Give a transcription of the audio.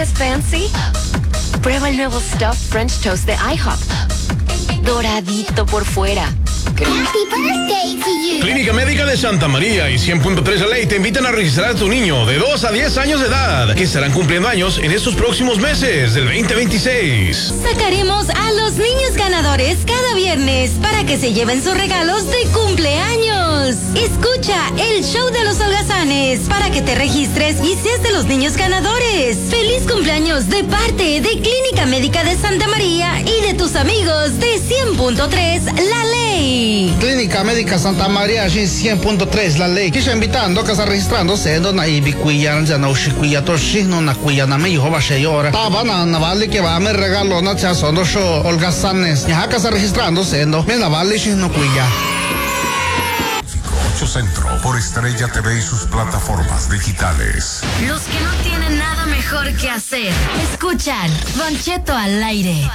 ¿Es fancy? Prueba el nuevo Stuffed French Toast de IHOP. Doradito por fuera. Happy birthday to you. Clínica Médica de Santa María y 100.3 La Ley te invitan a registrar a tu niño de 2 a 10 años de edad, que estarán cumpliendo años en estos próximos meses del 2026. Sacaremos a los niños ganadores cada viernes para que se lleven sus regalos de cumpleaños. Escucha el show de los holgazanes para que te registres y seas de los niños ganadores. Feliz cumpleaños de parte de Clínica Médica de Santa María y de tus amigos de 100.3 La Ley. Clínica Médica Santa Maria și 100.3 La Lei. Kisha invitando que está registrándose na ibicuya ya no shikuya to shino na kuya na me hijo va sheyora. Taba na vale que va me regalo na cha sondo show holgazanes. Ya que está registrándose no me la vale shino kuya. Centro por Estrella TV y sus plataformas digitales. Los que no tienen nada mejor que hacer, escuchan Don Cheto al aire.